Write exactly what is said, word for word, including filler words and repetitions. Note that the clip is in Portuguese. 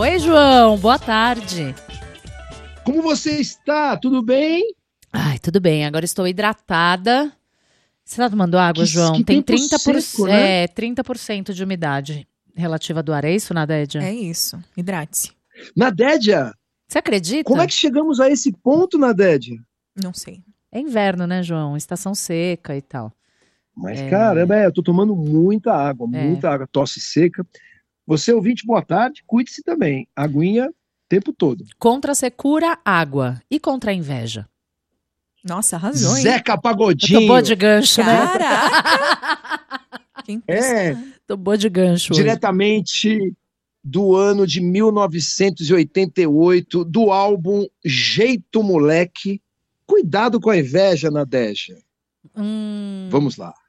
Oi, João, boa tarde. Como você está? Tudo bem? Ai, tudo bem, agora estou hidratada. Você tá tomando água, Que- João? que Tem tempo trinta por cento, seco, né? é, trinta por cento de umidade relativa do ar, é isso, Nadédia? É isso, hidrate-se. Nadédia, Você acredita? como é que chegamos a esse ponto, Nadédia? Não sei. É inverno, né, João? Estação seca e tal. Mas, caramba, é, eu tô tomando muita água, É. muita água, tosse seca. Você, ouvinte, boa tarde, cuide-se também. Aguinha o tempo todo. Contra a secura, água. E contra a inveja? Nossa, arrasou, hein? Zeca Eu tô Pagodinho. boa de gancho, né? Caraca! Que impressionante. É, Tô boa de gancho hoje. diretamente do ano de mil novecentos e oitenta e oito, do álbum Jeito Moleque. Cuidado com a inveja, Nadégia. Hum, Vamos lá.